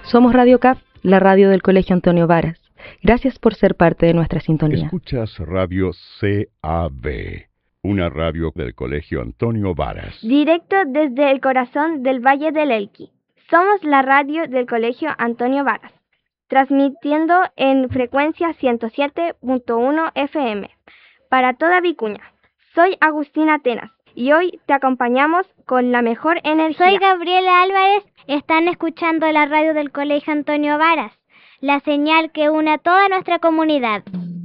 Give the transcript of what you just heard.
Somos Radio CAF, la radio del Colegio Antonio Varas. Gracias por ser parte de nuestra sintonía. Escuchas Radio CAB, una radio del Colegio Antonio Varas. Directo desde el corazón del Valle del Elqui. Somos la radio del Colegio Antonio Varas, transmitiendo en frecuencia 107.1 FM para toda Vicuña. Soy Agustina Atenas y hoy te acompañamos con la mejor energía. Soy Gabriela Álvarez. Están escuchando la radio del Colegio Antonio Varas, la señal que une a toda nuestra comunidad.